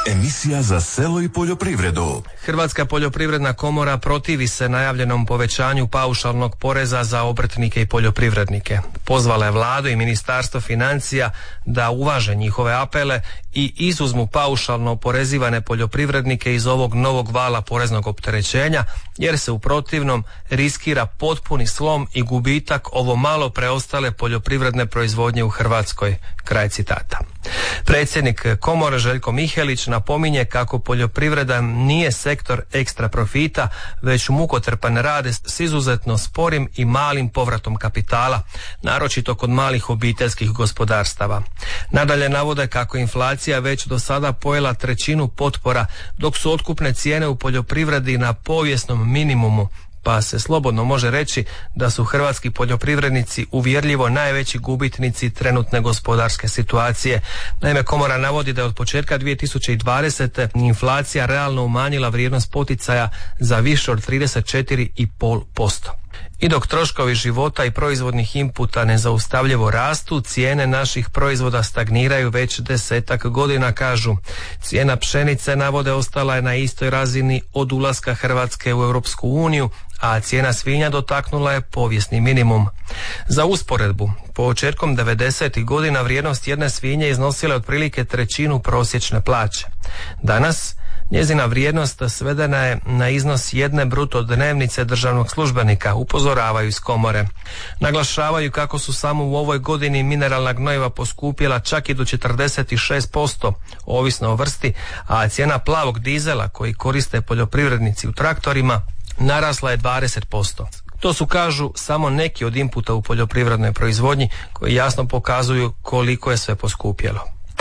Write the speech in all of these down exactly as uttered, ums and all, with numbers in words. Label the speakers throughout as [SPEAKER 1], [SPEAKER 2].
[SPEAKER 1] Emisija za selo i poljoprivredu.
[SPEAKER 2] Hrvatska poljoprivredna komora protivi se najavljenom povećanju paušalnog poreza za obrtnike i poljoprivrednike. Pozvala je Vladu i Ministarstvo financija da uvaže njihove apele i izuzmu paušalno oporezivane poljoprivrednike iz ovog novog vala poreznog opterećenja, jer se u protivnom riskira potpuni slom i gubitak ovo malo preostale poljoprivredne proizvodnje u Hrvatskoj. Kraj citata. Predsjednik komore Željko Mihelić napominje kako poljoprivreda nije sektor ekstra profita, već mukotrpan rad s izuzetno sporim i malim povratom kapitala, naročito kod malih obiteljskih gospodarstava. Nadalje navode kako inflacija već do sada pojela trećinu potpora, dok su otkupne cijene u poljoprivredi na povijesnom minimumu, pa se slobodno može reći da su hrvatski poljoprivrednici uvjerljivo najveći gubitnici trenutne gospodarske situacije. Naime, komora navodi da je od početka dvije tisuće dvadesete. inflacija realno umanjila vrijednost poticaja za više od trideset četiri zarez pet posto. I dok troškovi života i proizvodnih inputa nezaustavljivo rastu, cijene naših proizvoda stagniraju već desetak godina, kažu. Cijena pšenice, navode, ostala je na istoj razini od ulaska Hrvatske u Europsku uniju, a cijena svinja dotaknula je povijesni minimum. Za usporedbu, početkom devedesetih godina vrijednost jedne svinje iznosila je otprilike trećinu prosječne plaće. Danas njezina vrijednost svedena je na iznos jedne bruto dnevnice državnog službenika, upozoravaju iz komore. Naglašavaju kako su samo u ovoj godini mineralna gnojiva poskupjela čak i do četrdeset šest posto, ovisno o vrsti, a cijena plavog dizela koji koriste poljoprivrednici u traktorima narasla je dvadeset posto. To su, kažu, samo neki od inputa u poljoprivrednoj proizvodnji koji jasno pokazuju koliko je sve poskupjelo.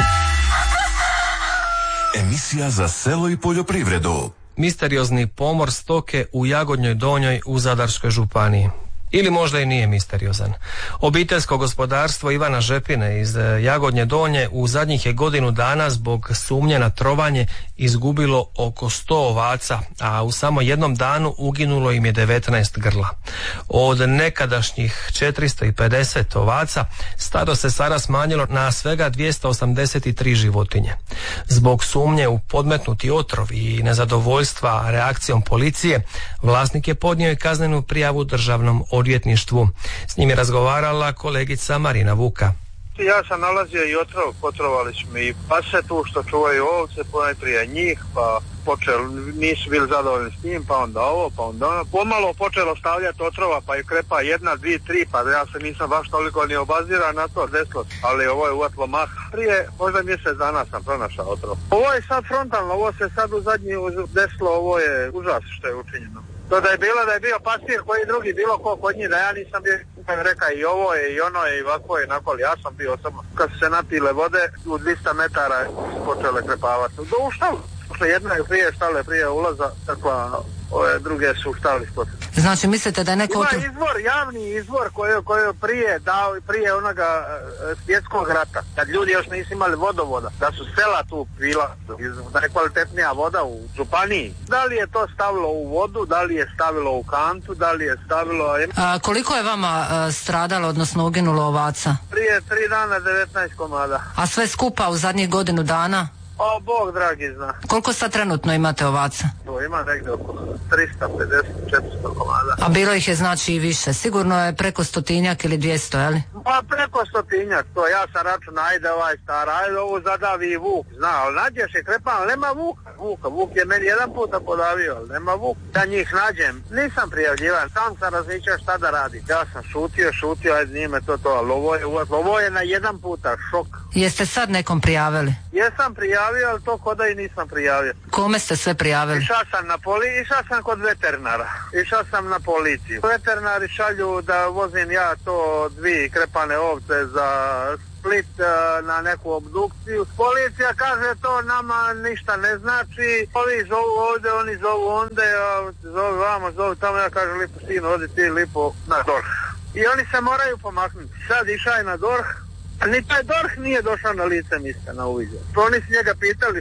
[SPEAKER 1] Emisija za selo i poljoprivredu.
[SPEAKER 2] Misteriozni pomor stoke u Jagodnjoj Donjoj u Zadarskoj županiji. Ili možda i nije misteriozan. Obiteljsko gospodarstvo Ivana Žepine iz Jagodnje Donje u zadnjih je godinu dana zbog sumnje na trovanje izgubilo oko sto ovaca, a u samo jednom danu uginulo im je devetnaest grla. Od nekadašnjih četiristo pedeset ovaca stado se sada smanjilo na svega dvjesto osamdeset tri životinje. Zbog sumnje u podmetnuti otrov i nezadovoljstva reakcijom policije, vlasnik je podnio i kaznenu prijavu državnom odvjetništvu. S njim je razgovarala kolegica Marina Vuka.
[SPEAKER 3] Ja sam nalazio i otrov, potrovali smo i pase tu što čuvaju ovce, ponajprije njih, pa počeli, nisu bili zadovoljni s njim, pa onda ovo, pa onda ono. Pomalo počelo stavljati otrova, pa je krepa jedna, dvije, tri, pa ja se nisam baš toliko ni obazirao na to, desilo, ali ovo je uvatlo maha. Prije možda mjesec dana sam pronašao otrov. Ovo je sad frontalno, ovo se sad u zadnji desilo, ovo je užas što je učinjeno. To da je bilo da je bio pastir koji drugi, bilo ko kod njih, da ja nisam bio, reka i ovo je i ono je i ovako je nakon, ja sam bio osobno. Kad su se napile vode, u dvjesto metara su počele krepavati. Do uštalu, što jedna je prije štale, prije ulaza, takva, ove druge su štali spod.
[SPEAKER 4] Znači mislite da je neko...
[SPEAKER 3] Ima izvor, javni izvor koji je prije dao, prije onoga e, svjetskog rata, kad ljudi još nisu imali vodovoda, da su sela tu bila, da je kvalitetnija voda u županiji. Da li je to stavilo u vodu, da li je stavilo u kantu, da li je stavilo...
[SPEAKER 4] A, koliko je vama a, stradalo, odnosno uginulo ovaca?
[SPEAKER 3] Prije tri dana devetnaest komada.
[SPEAKER 4] A sve skupa u zadnjih godinu dana?
[SPEAKER 3] O, Bog dragi zna.
[SPEAKER 4] Koliko sad trenutno imate ovaca?
[SPEAKER 3] To ima negdje oko tristo pedeset do četiristo komada.
[SPEAKER 4] A bilo ih je znači i više. Sigurno je preko stotinjak ili dvjesto, je li?
[SPEAKER 3] Pa preko stotinjak, to ja sam račun, ajde ovaj star, ajde ovo zadavi i vuk, zna, ali nađeš je krepan, ali nema vuka, vuka, vuk je meni jedan puta podavio, ali nema vuk. Da njih nađem, nisam prijavljivan, sam sam razmišljao šta da radi. Ja sam šutio, šutio, ajde nije me to to, ali ovo je, ovo je na jedan puta šok.
[SPEAKER 4] Jeste sad nekom prijavili?
[SPEAKER 3] Jesam prijavio, ali to koda i nisam prijavio.
[SPEAKER 4] Kome ste sve prijavili?
[SPEAKER 3] Išao sam na poli, išao sam kod veterinara, išao sam na policiju. Veterinari šalju da vozim ja to dvije krepane ovce za Split na neku obdukciju. Policija kaže to nama ništa ne znači, ovi zovu ovdje, oni zovu onde, zovu vamo, zovu tamo, ja kažem lipo sinu, odi ti lipo na D O R H. I oni se moraju pomaknuti. Sad išao je na D O R H, ni taj D O R H nije došao na lice mjesta na uviđaj. Oni su njega pitali, ko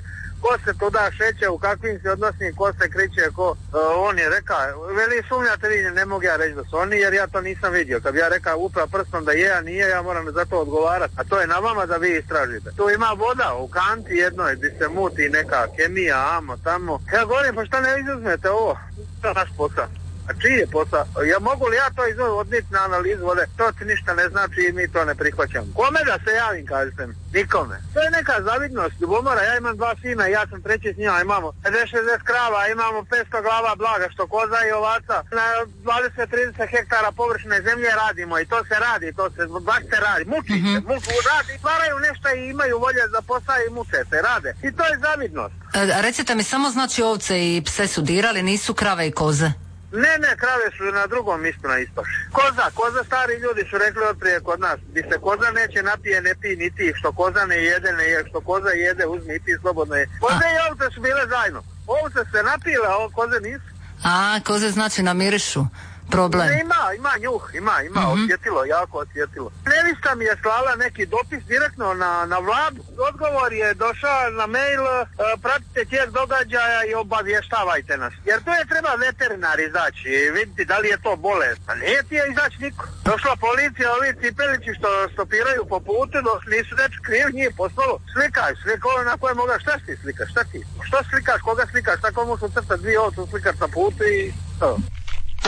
[SPEAKER 3] ko se tuda šeće, u kakvim se odnosnim, ko se kriče, ko, uh, on je rekao, veli sumnjate vi, ne mogu ja reći da su oni, jer ja to nisam vidio. Kad bi ja rekao upra prstom da je, a nije, ja moram za to odgovarati. A to je na vama da vi istražite. Tu ima voda u kanti jednoj, gdje se muti neka kemija, amo, tamo. Ja govorim, pa šta ne izuzmete ovo? To je naš posao. A čiji je posao? Ja mogu li ja to odniti na analizu vode? To ti ništa ne znači i mi to ne prihvaćamo. Kome da se javim, kažete mi? Nikome. To je neka zavidnost, ljubomora. Ja imam dva sina i ja sam treći s njima. Imamo pedeset šezdeset krava, imamo petsto glava blaga, što koza i ovaca. Na dvadeset trideset hektara površine zemlje radimo i to se radi, to se baš se radi. Muči se, mm-hmm. muku radi, stvaraju nešto i imaju volje za posao i muče se, rade. I to je zavidnost.
[SPEAKER 4] A recite mi, samo znači ovce i pse su dirali, nisu krave i koze?
[SPEAKER 3] Ne, ne, krave su na drugom mjestu na ispaši. Koza, koza stari ljudi su rekli otprije kod nas. Di se koza neće napije, ne pi ni ti. Što koza ne jede, ne je. Što koza jede, uzmi i ti slobodno je. Koze a. i ovce su bile zajedno. Ovce se napile, a ovo koze nisu.
[SPEAKER 4] A, koze znači namirišu. Problem.
[SPEAKER 3] Ne, ima, ima njuh, ima, ima, mm-hmm. osjetilo, jako osjetilo. Nevista mi je slala neki dopis direktno na, na vladu. Odgovor je došao na mail, uh, pratite tijek događaja i obavještavajte nas. Jer to je treba veterinar izaći i vidjeti da li je to bolest. A nije ti je izaći niko. Došla policija, ovi cipelići što stopiraju po putu, dok nisu reći kriv, nije poslalo. Slikaj, slikaj, na koje moga, šta ti slikaš, šta ti? Što slikaš, koga slikaš, tako mu su crta dvije ovcu slikaš na putu i to.